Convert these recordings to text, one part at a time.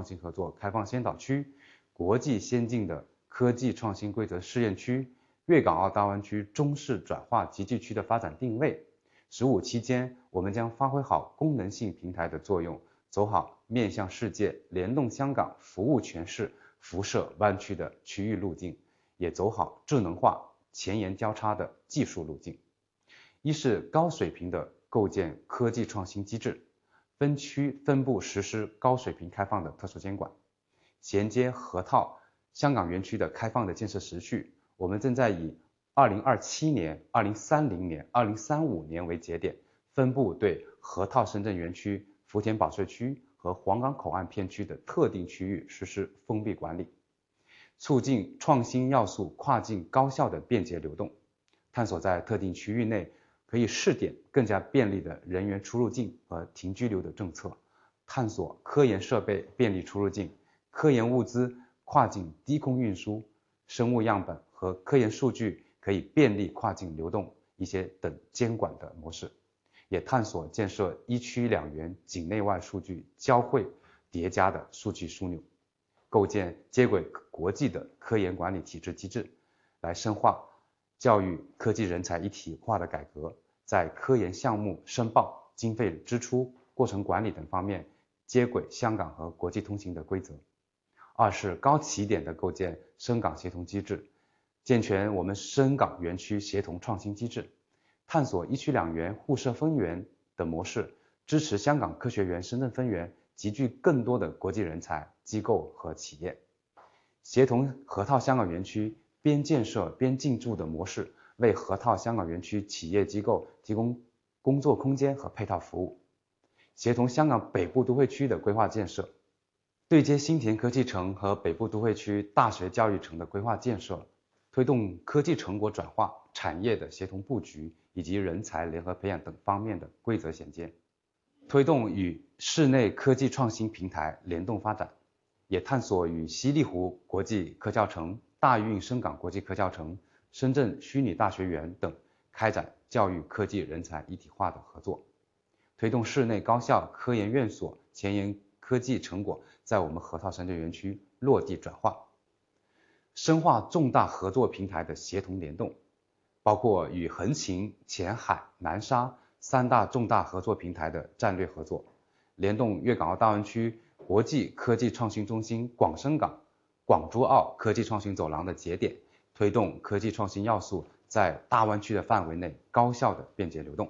创新合作开放先导区、国际先进的科技创新规则试验区、粤港澳大湾区中式转化集聚区的发展定位。15期间，我们将发挥好功能性平台的作用，走好面向世界、联动香港、服务全市、辐射湾区的区域路径，也走好智能化、前沿交叉的技术路径。一是高水平的构建科技创新机制，分区分部实施高水平开放的特殊监管，衔接河套香港园区的开放的建设时序。我们正在以2027年、2030年、2035年为节点，分步对河套深圳园区、福田保税区和皇岗口岸片区的特定区域实施封闭管理，促进创新要素跨境高效的便捷流动，探索在特定区域内可以试点更加便利的人员出入境和停居留的政策，探索科研设备便利出入境、科研物资跨境低空运输、生物样本和科研数据可以便利跨境流动一些等监管的模式，也探索建设一区两园境内外数据交汇叠加的数据枢纽，构建接轨国际的科研管理体制机制，来深化教育科技人才一体化的改革，在科研项目申报、经费支出、过程管理等方面接轨香港和国际通行的规则。二是高起点的构建深港协同机制，健全我们深港园区协同创新机制，探索一区两园互设分园的模式，支持香港科学园深圳分园集聚更多的国际人才、机构和企业，协同河套香港园区边建设边进驻的模式，为河套香港园区企业机构提供工作空间和配套服务，协同香港北部都会区的规划建设，对接新田科技城和北部都会区大学教育城的规划建设，推动科技成果转化、产业的协同布局以及人才联合培养等方面的规则衔接，推动与室内科技创新平台联动发展，也探索与西丽湖国际科教城、大运深港国际科教城、深圳虚拟大学园等开展教育科技人才一体化的合作，推动室内高校科研院所前沿科技成果在我们河套深圳园区落地转化，深化重大合作平台的协同联动，包括与横琴、前海、南沙三大重大合作平台的战略合作，联动粤港澳大湾区国际科技创新中心广深港、广珠澳科技创新走廊的节点，推动科技創新要素在大灣區嘅範圍內高效嘅便捷流動。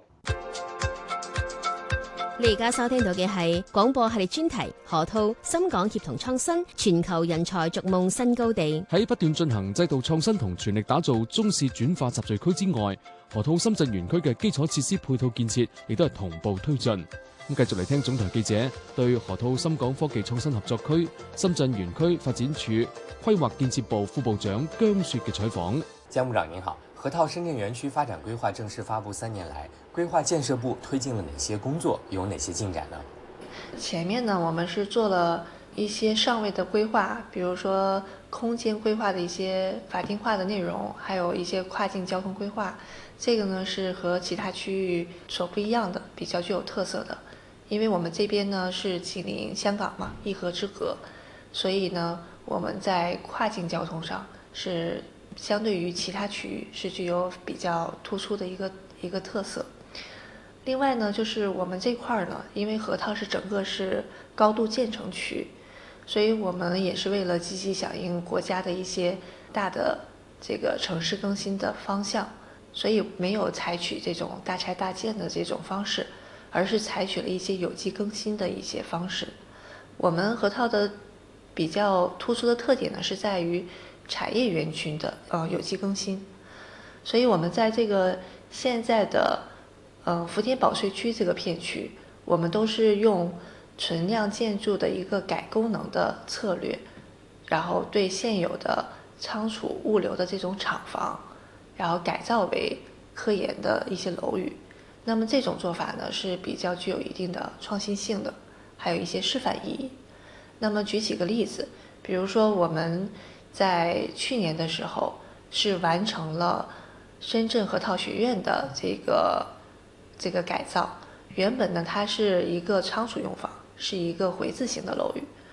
你而家收聽到嘅係廣播系列專題《河套深港協同創新，全球人才逐夢新高地》。 喺不斷進行制度創新同全力打造中市轉化集聚區之外，河套深圳園區嘅基礎設施配套建設亦都係同步推進。咁繼續嚟聽總台記者對河套深港科技創新合作區深圳園區發展處規劃建設部副部長姜雪嘅採訪。 姜部長您好，河套深圳園區發展規劃正式發布3年來，規劃建設部推進了哪些工作，有哪些進展呢？ 前面呢，我們是做了一些上位的規劃，比如說空間規劃的一些法定化的內容，還有一些跨境交通規劃。這個呢是和其他區域所不一樣的，比較具有特色的。因為我們這邊呢是緊鄰香港嘛，一河之隔，所以呢我們在跨境交通上是相對於其他區域是具有比較突出的一個特色。另外呢，就是我們這塊呢，因為河套是整個是高度建成區，所以我們也是為了積極響應國家的一些大的這個城市更新的方向，所以沒有採取這種大拆大建的這種方式，而是採取了一些有機更新的一些方式。我們河套的比較突出的特點呢，是在於產業園群的有機更新。所以我們在這個現在的福田保稅區這個片區，我們都是用存量建築的一個改功能的策略，然後對現有的倉儲物流的這種廠房，然後改造為科研的一些樓宇。那麼這種做法呢，是比較具有一定的創新性的，還有一些示範意義。那麼舉幾個例子，比如說我們在去年的時候是完成了深圳河套學院的這個改造。原本呢，它是一個倉儲用房，是一個回字形的樓宇。